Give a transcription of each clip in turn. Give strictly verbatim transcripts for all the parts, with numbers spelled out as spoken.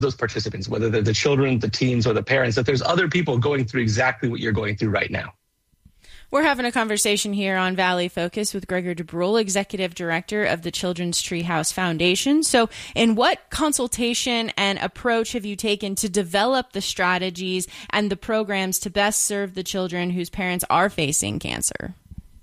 those participants, whether they're the children, the teens, or the parents, that there's other people going through exactly what you're going through right now. We're having a conversation here on Valley Focus with Gregor DeBruhl, Executive Director of the Children's Treehouse Foundation. So in what consultation and approach have you taken to develop the strategies and the programs to best serve the children whose parents are facing cancer?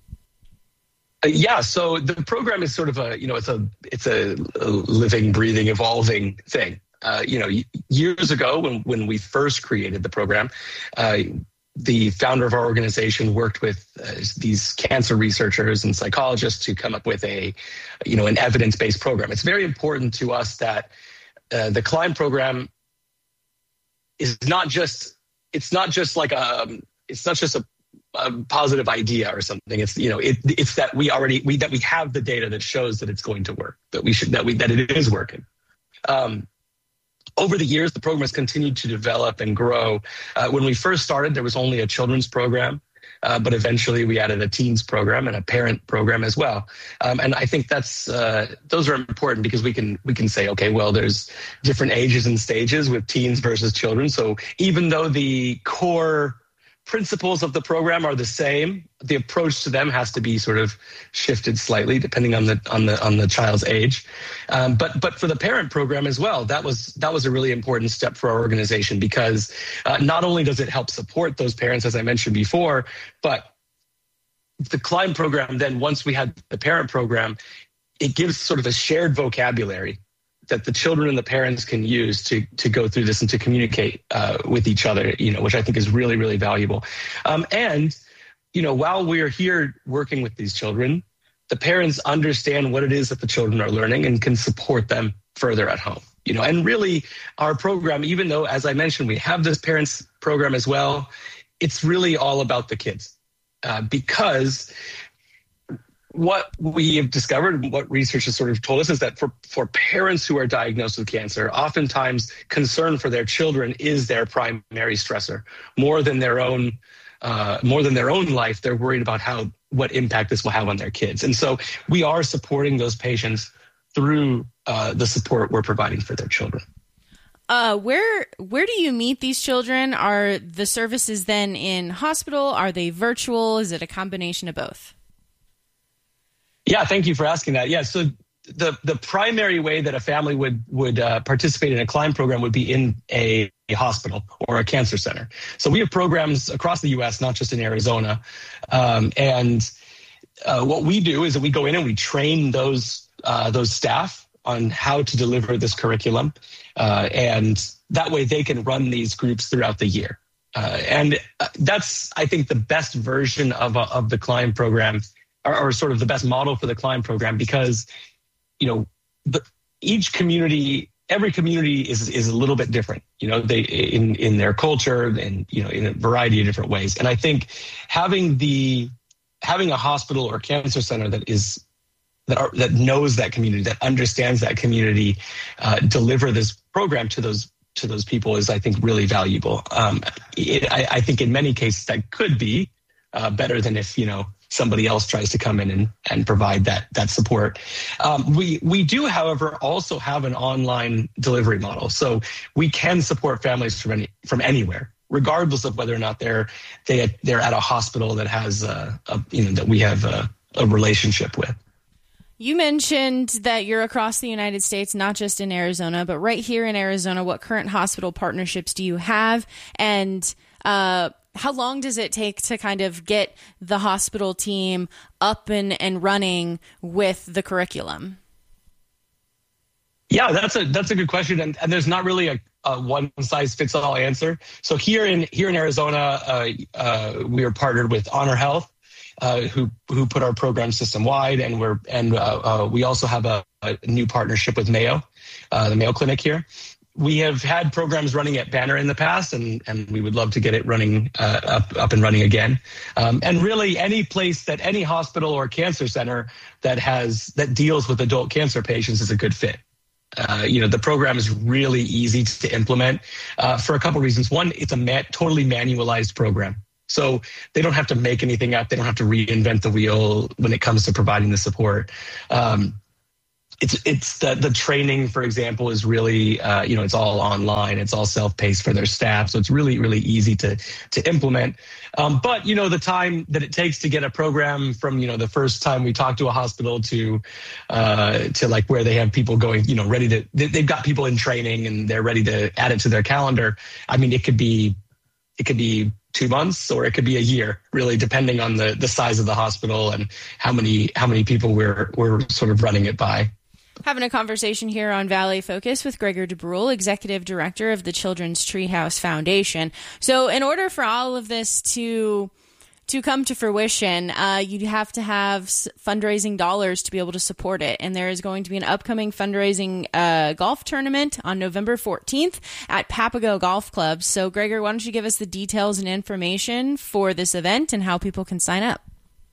Uh, yeah, so the program is sort of a, you know, it's a it's a, a living, breathing, evolving thing. Uh, you know, years ago when, when we first created the program, uh, the founder of our organization worked with uh, these cancer researchers and psychologists to come up with a, you know, an evidence-based program. It's very important to us that uh, the CLIMB program is not just, it's not just like a, it's not just a, a positive idea or something. It's, you know, it, it's that we already, we, that we have the data that shows that it's going to work, that we should, that we, that it is working. Um, Over the years, the program has continued to develop and grow. Uh, when we first started, there was only a children's program, uh, but eventually we added a teens program and a parent program as well. Um, and I think that's uh, those are important because we can we can say, okay, well, there's different ages and stages with teens versus children. So even though the core principles of the program are the same, the approach to them has to be sort of shifted slightly depending on the on the on the child's age. Um, but but for the parent program as well, that was that was a really important step for our organization because uh, not only does it help support those parents, as I mentioned before, but the CLIMB program, then once we had the parent program, it gives sort of a shared vocabulary that the children and the parents can use to to go through this and to communicate uh, with each other, you know, which I think is really, really valuable. Um, and, you know, while we're here working with these children, the parents understand what it is that the children are learning and can support them further at home. You know, and really our program, even though, as I mentioned, we have this parents program as well, it's really all about the kids uh, because what we have discovered, what research has sort of told us is that for, for parents who are diagnosed with cancer, oftentimes concern for their children is their primary stressor. More than their own, uh, more than their own life, they're worried about how what impact this will have on their kids. And so we are supporting those patients through uh, the support we're providing for their children. Uh, where where do you meet these children? Are the services then in hospital? Are they virtual? Is it a combination of both? Yeah, thank you for asking that. Yeah, so the the primary way that a family would would uh, participate in a CLIMB program would be in a, a hospital or a cancer center. So we have programs across the U S, not just in Arizona. Um, and uh, what we do is that we go in and we train those uh, those staff on how to deliver this curriculum, uh, and that way they can run these groups throughout the year. Uh, and that's, I think, the best version of a, of the CLIMB program, or, or sort of the best model for the CLIMB program, because, you know, the, each community, every community is is a little bit different, you know, they in in their culture and, you know, in a variety of different ways. And I think having the having a hospital or cancer center that is that are, that knows that community, that understands that community, uh, deliver this program to those to those people is, I think, really valuable. Um, it, I, I think in many cases that could be uh, better than if, you know, somebody else tries to come in and, and provide that that support. Um, we we do, however, also have an online delivery model, so we can support families from any from anywhere, regardless of whether or not they're they they're at a hospital that has a, a you know that we have a, a relationship with. You mentioned that you're across the United States, not just in Arizona, but right here in Arizona. What current hospital partnerships do you have? And uh, how long does it take to kind of get the hospital team up and, and running with the curriculum? Yeah, that's a that's a good question. And, and there's not really a, a one size fits all answer. So here in here in Arizona, uh, uh, we are partnered with Honor Health, Uh, who who put our program system wide, and we're and uh, uh, we also have a, a new partnership with Mayo, uh, the Mayo Clinic here. We have had programs running at Banner in the past, and and we would love to get it running uh, up up and running again. Um, and really, any place that any hospital or cancer center that has that deals with adult cancer patients is a good fit. Uh, you know, the program is really easy to implement uh, for a couple of reasons. One, it's a ma- totally manualized program. So they don't have to make anything up. They don't have to reinvent the wheel when it comes to providing the support. Um, It's it's the the training, for example, is really uh, you know it's all online, it's all self-paced for their staff, so it's really really easy to to implement. Um, but you know the time that it takes to get a program from you know the first time we talk to a hospital to uh, to like where they have people going you know ready to they, they've got people in training and they're ready to add it to their calendar. I mean it could be it could be two months or it could be a year, really depending on the the size of the hospital and how many how many people we're we're sort of running it by. Having a conversation here on Valley Focus with Gregor DeBruhl, Executive Director of the Children's Treehouse Foundation. So in order for all of this to to come to fruition, uh, you'd have to have fundraising dollars to be able to support it. And there is going to be an upcoming fundraising uh, golf tournament on November fourteenth at Papago Golf Club. So Gregor, why don't you give us the details and information for this event and how people can sign up?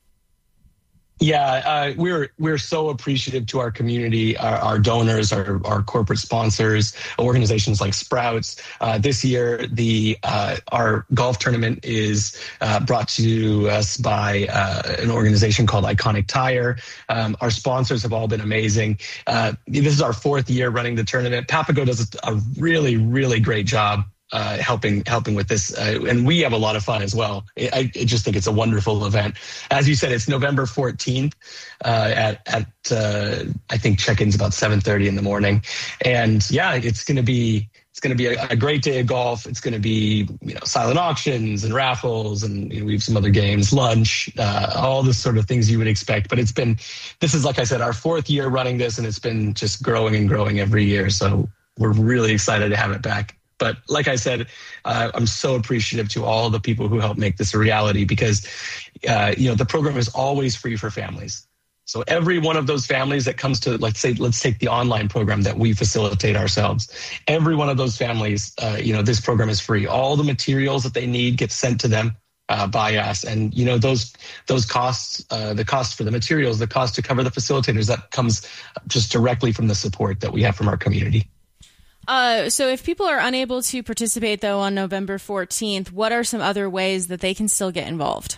Yeah, uh, we're we're so appreciative to our community, our, our donors, our, our corporate sponsors, organizations like Sprouts. Uh, this year, the uh, our golf tournament is uh, brought to us by uh, an organization called Iconic Tire. Um, our sponsors have all been amazing. Uh, this is our fourth year running the tournament. Papago does a really, really great job Uh, helping helping with this, uh, and we have a lot of fun as well. I, I just think it's a wonderful event. As you said, it's November fourteenth uh, at at uh, I think check-in's about seven thirty in the morning, and yeah, it's going to be it's going to be a, a great day of golf. It's going to be you know silent auctions and raffles, and you know, we have some other games, lunch, uh, all the sort of things you would expect. But it's been this is like I said, our fourth year running this, and it's been just growing and growing every year. So we're really excited to have it back. But like I said, uh, I'm so appreciative to all the people who help make this a reality because, uh, you know, the program is always free for families. So every one of those families that comes to, let's say, let's take the online program that we facilitate ourselves. Every one of those families, uh, you know, this program is free. All the materials that they need get sent to them uh, by us. And, you know, those those costs, uh, the cost for the materials, the cost to cover the facilitators, that comes just directly from the support that we have from our community. Uh, so if people are unable to participate, though, on November fourteenth, what are some other ways that they can still get involved?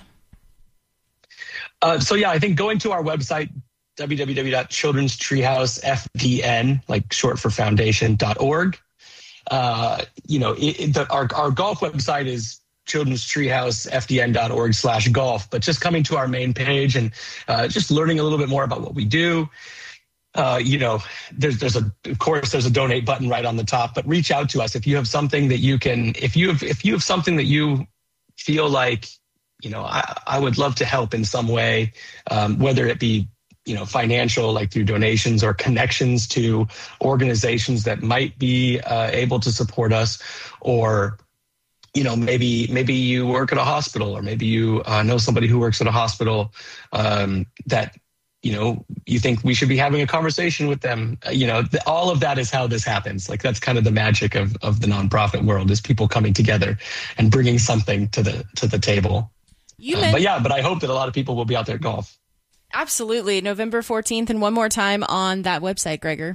Uh, so, yeah, I think going to our website, w w w dot children's treehouse f d n, like short for foundation, dot org. Uh, you know, it, it, the, our, our golf website is children's treehouse f d n dot org slash golf. But just coming to our main page and uh, just learning a little bit more about what we do. Uh, you know, there's, there's a, of course, there's a donate button right on the top, but reach out to us if you have something that you can, if you have, if you have something that you feel like, you know, I, I would love to help in some way, um, whether it be, you know, financial, like through donations or connections to organizations that might be uh, able to support us, or, you know, maybe, maybe you work at a hospital, or maybe you uh, know somebody who works at a hospital um, that, you know, you think we should be having a conversation with them. Uh, you know, th- all of that is how this happens. Like, that's kind of the magic of, of the nonprofit world, is people coming together and bringing something to the to the table. You um, meant- but yeah, but I hope that a lot of people will be out there at golf. Absolutely. November fourteenth, and one more time on that website, Gregor.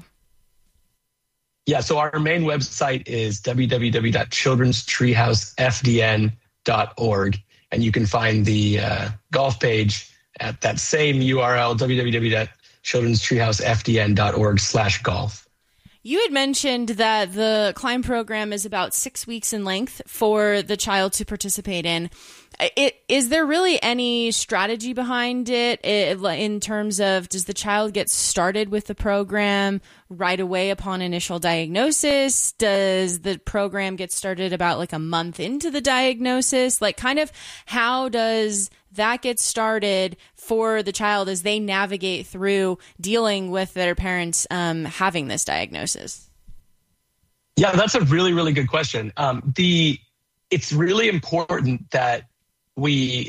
Yeah, so our main website is w w w dot children's treehouse f d n dot org, and you can find the uh, golf page at that same U R L, w w w dot children's treehouse f d n dot org slash golf. You had mentioned that the Climb program is about six weeks in length for the child to participate in. It, is there really any strategy behind it, it in terms of, does the child get started with the program right away upon initial diagnosis? Does the program get started about like a month into the diagnosis? Like, kind of how does that get started for the child as they navigate through dealing with their parents um, having this diagnosis? Yeah, that's a really, really good question. Um, the it's really important that we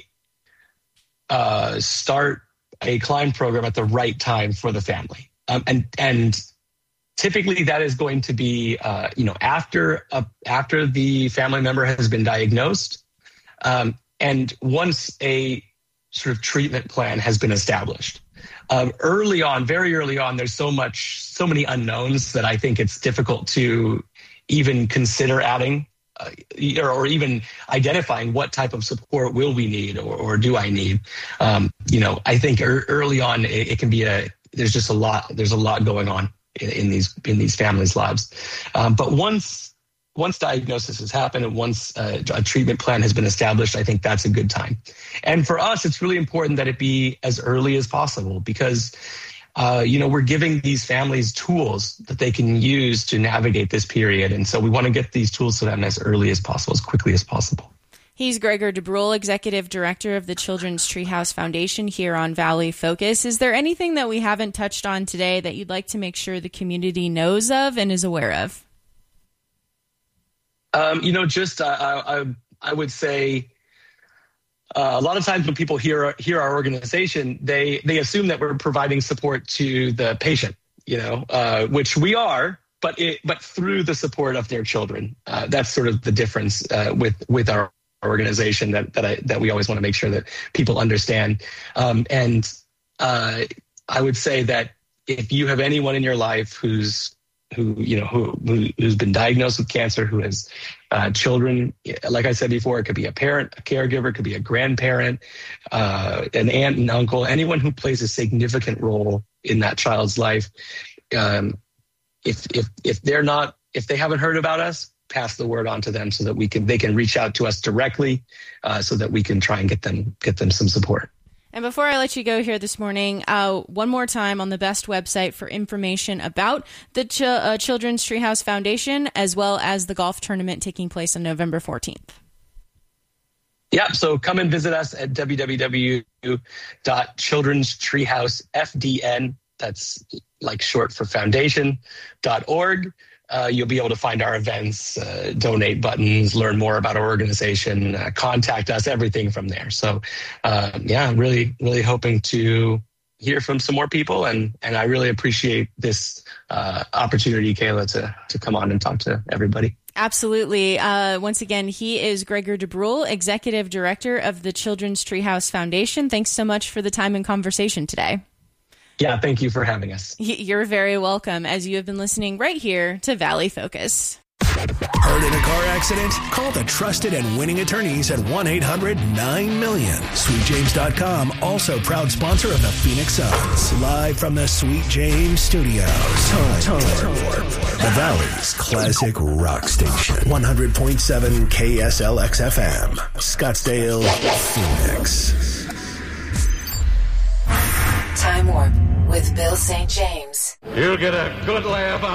uh, start a Climb program at the right time for the family, um, and and typically that is going to be uh, you know after a, after the family member has been diagnosed, um, and once a sort of treatment plan has been established. Um, early on, very early on, there's so much, so many unknowns that I think it's difficult to even consider adding. Uh, or, or even identifying what type of support will we need, or, or do I need. Um, you know, I think er, early on it, it can be a there's just a lot, there's a lot going on in, in these, in these families' lives. Um, but once, once diagnosis has happened and once uh, a treatment plan has been established, I think that's a good time. And for us, it's really important that it be as early as possible because, uh, you know, we're giving these families tools that they can use to navigate this period. And so we want to get these tools to them as early as possible, as quickly as possible. He's Gregor DeBruhl, Executive Director of the Children's Treehouse Foundation here on Valley Focus. Is there anything that we haven't touched on today that you'd like to make sure the community knows of and is aware of? Um, you know, just uh, I, I would say uh, a lot of times when people hear hear our organization, they they assume that we're providing support to the patient, you know, uh, which we are, but it but through the support of their children. Uh, that's sort of the difference uh, with with our organization that that I that we always want to make sure that people understand. Um, and uh, I would say that if you have anyone in your life who's who you know who, who who's been diagnosed with cancer, who has uh, children, like I said before, it could be a parent, a caregiver, it could be a grandparent, uh, an aunt and uncle, anyone who plays a significant role in that child's life. Um, if if if they're not if they haven't heard about us, pass the word on to them so that we can they can reach out to us directly, uh, so that we can try and get them get them some support. And before I let you go here this morning, uh, one more time on the best website for information about the Ch- uh, Children's Treehouse Foundation, as well as the golf tournament taking place on November fourteenth. Yeah, so come and visit us at w w w dot children's treehouse f d n, that's like short for foundation, dot org. Uh, you'll be able to find our events, uh, donate buttons, learn more about our organization, uh, contact us, everything from there. So, uh, yeah, I'm really, really hoping to hear from some more people. And, and I really appreciate this uh, opportunity, Kayla, to, to come on and talk to everybody. Absolutely. Uh, once again, he is Gregor DeBruhl, Executive Director of the Children's Treehouse Foundation. Thanks so much for the time and conversation today. Yeah, thank you for having us. You're very welcome, as you have been listening right here to Valley Focus. Hurt in a car accident? Call the trusted and winning attorneys at one eight hundred nine million. Sweet James dot com, also proud sponsor of the Phoenix Suns. Live from the Sweet James Studios. Tone, Tone, the Valley's classic rock station. one hundred point seven K S L X F M. Scottsdale, Phoenix. Time Warp with Bill Saint James. You'll get a good laugh on